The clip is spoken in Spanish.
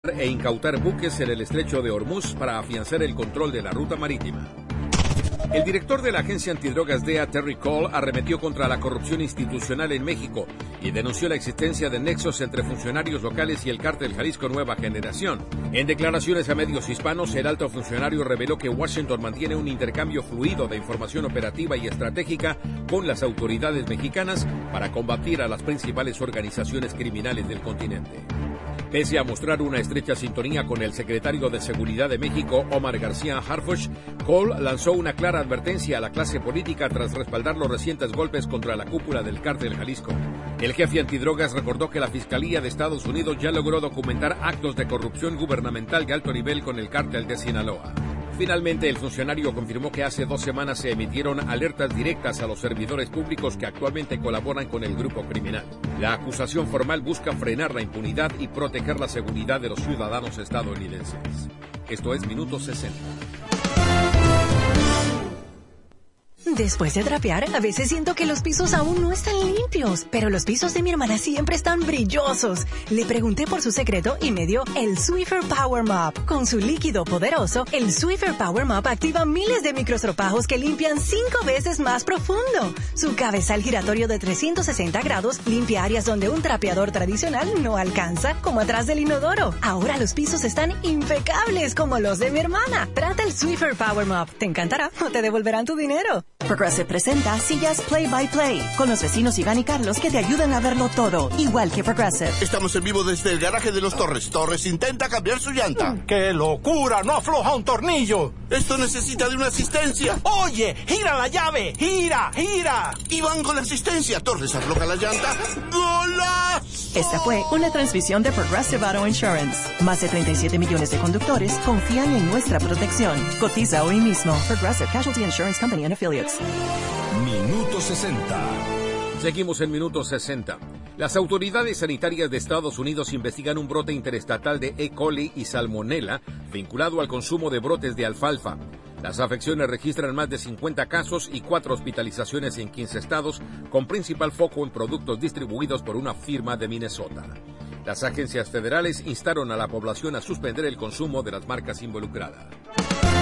e incautar buques en el estrecho de Hormuz para afianzar el control de la ruta marítima. El director de la agencia antidrogas DEA, Terry Cole, arremetió contra la corrupción institucional en México y denunció la existencia de nexos entre funcionarios locales y el cártel Jalisco Nueva Generación. En declaraciones a medios hispanos, el alto funcionario reveló que Washington mantiene un intercambio fluido de información operativa y estratégica con las autoridades mexicanas para combatir a las principales organizaciones criminales del continente. Pese a mostrar una estrecha sintonía con el secretario de Seguridad de México, Omar García Harfuch, Cole lanzó una clara advertencia a la clase política tras respaldar los recientes golpes contra la cúpula del cártel Jalisco. El jefe antidrogas recordó que la Fiscalía de Estados Unidos ya logró documentar actos de corrupción gubernamental de alto nivel con el cártel de Sinaloa. Finalmente, el funcionario confirmó que hace 2 semanas se emitieron alertas directas a los servidores públicos que actualmente colaboran con el grupo criminal. La acusación formal busca frenar la impunidad y proteger la seguridad de los ciudadanos estadounidenses. Esto es Minuto 60. Después de trapear, a veces siento que los pisos aún no están limpios, pero los pisos de mi hermana siempre están brillosos. Le pregunté por su secreto y me dio el Swiffer Power Mop. Con su líquido poderoso, el Swiffer Power Mop activa miles de microestropajos que limpian 5 veces más profundo. Su cabezal giratorio de 360 grados limpia áreas donde un trapeador tradicional no alcanza, como atrás del inodoro. Ahora los pisos están impecables como los de mi hermana. Trata el Swiffer Power Mop. Te encantará o te devolverán tu dinero. Progressive presenta Sillas Play by Play, con los vecinos Iván y Carlos que te ayudan a verlo todo, igual que Progressive. Estamos en vivo desde el garaje de los Torres. Torres intenta cambiar su llanta. ¡Qué locura! ¡No afloja un tornillo! Esto necesita de una asistencia. ¡Oye! ¡Gira la llave! ¡Gira! ¡Gira! Iván con la asistencia. Torres afloja la llanta. ¡Golazo! Esta fue una transmisión de Progressive Auto Insurance. Más de 37 millones de conductores confían en nuestra protección. Cotiza hoy mismo. Progressive Casualty Insurance Company and Affiliates. Minuto 60. Seguimos en Minuto 60. Las autoridades sanitarias de Estados Unidos investigan un brote interestatal de E. coli y salmonela vinculado al consumo de brotes de alfalfa. Las afecciones registran más de 50 casos y 4 hospitalizaciones en 15 estados, con principal foco en productos distribuidos por una firma de Minnesota. Las agencias federales instaron a la población a suspender el consumo de las marcas involucradas.